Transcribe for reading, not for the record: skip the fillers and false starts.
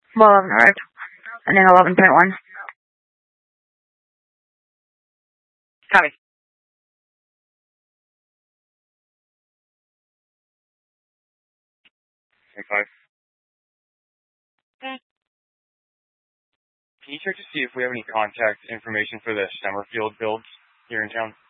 Well, 11 arrived. Ending 11.1. Copy. Okay. Can you check to see if we have any contact information for the Summerfield builds here in town?